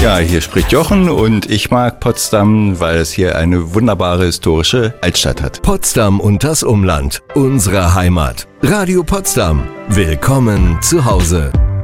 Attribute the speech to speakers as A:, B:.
A: Ja, hier spricht Jochen und ich mag Potsdam, weil es hier eine wunderbare historische Altstadt hat.
B: Potsdam und das Umland, unsere Heimat. Radio Potsdam. Willkommen zu Hause.